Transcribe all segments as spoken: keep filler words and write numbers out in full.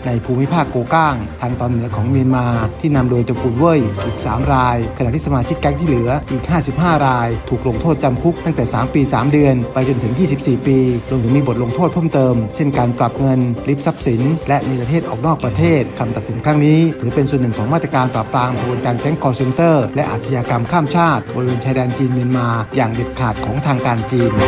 ในภูมิภาคโกก้างทางตอนเหนือของเมียนมาที่นำโดยจงปูนเว่ยอีกสามรายขณะที่สมาชิกแก๊งที่เหลืออีกห้าสิบห้ารายถูกลงโทษจำคุกตั้งแต่สามปีสามเดือนไปจนถึงยี่สิบสี่ปีรวมถึงมีบทลงโทษเพิ่มเติมเช่นการปรับเงินริบทรัพย์สินและมีประเทศออกนอกประเทศคำตัดสินครั้งนี้ถือเป็นส่วนหนึ่งของมาตรการปราบปรามขบวนการแก๊งคอร์เซนเตอร์และอาชญากรรมข้ามชาติบริเวณชายแดนจีนเมียนมาอย่างเด็ดขาดของทางการจีน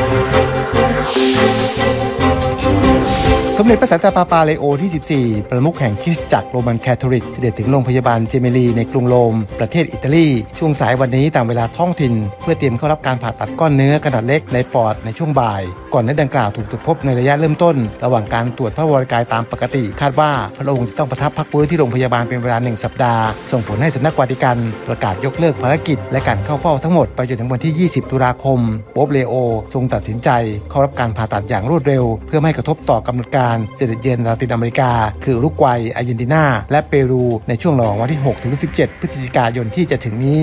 สมเด็จพระสันตะปาปาเลโอที่สิบสี่ประมุขแห่งคริสตจักรโรมันแคทอลิกเสด็จถึงโรงพยาบาลเจเมลีในกรุงโรมประเทศอิตาลีช่วงสายวันนี้ตามเวลาท้องถิ่นเพื่อเตรียมเข้ารับการผ่าตัดก้อนเนื้อขนาดเล็กในปอดในช่วงบ่ายก่อนเนื้อดังกล่าวถูกตรวจพบในระยะเริ่มต้นระหว่างการตรวจพระวรกายตามปกติคาดว่าพระองค์จะต้องประทับพักฟื้นที่โรงพยาบาลเป็นเวลาหนึ่งสัปดาห์ส่งผลให้สำนักวาติกันประกาศยกเลิกภารกิจและการเข้าเฝ้าทั้งหมดไปจนถึงวันที่ยี่สิบตุลาคมโป๊ปเลโอทรงตัดสินใจเข้ารับการผ่าตัดอย่างรวดเร็วเพื่อไม่กระทบต่อกำหนดการเสด็จเยือนลาตินอเมริกาคืออุรุกวัยอาร์เจนตินาและเปรูในช่วงระหว่างวันที่ หกถึงสิบเจ็ด พฤศจิกายนที่จะถึงนี้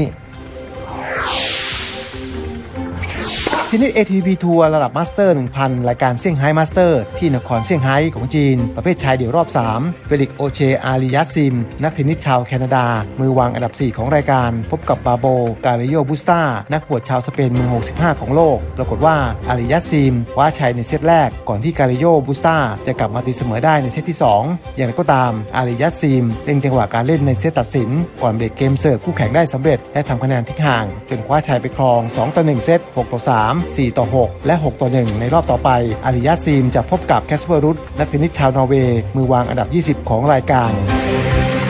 ทีนี้ เอ ที พี ทัวร์ระดับมาสเตอร์ หนึ่งพัน รายการเซี่ยงไฮ้มาสเตอร์ที่นครเซี่ยงไฮ้ของจีนประเภทชายเดี่ยวรอบสามเฟลิกโอเชอาริยัสซิมนักเทนนิสชาวแคนาดามือวางอันดับสี่ของรายการพบกับบาโบการิโยบุสตานักหวดชาวสเปนมือหกสิบห้าของโลกปรากฏว่าอาริยัสซิมคว้าชัยในเซตแรกก่อนที่การิโยบุสตาจะกลับมาตีเสมอได้ในเซตที่สองอย่างไรก็ตามอาริยัสซิมเล่นจังหวะการเล่นในเซตตัดสินก่อนเบรกเกมเสิร์ฟคู่แข่งได้สำเร็จและทำคะแนนทิ้งห่างจนคว้าชัยไปครองสองต่อหนึ่งเซตหกต่อสาม สี่ต่อหกและหกต่อหนึ่งในรอบต่อไปอาริยัสซิมจะพบกับแคสเปอร์รุดนักเทนนิสชาวนอร์เวย์มือวางอันดับยี่สิบของรายการ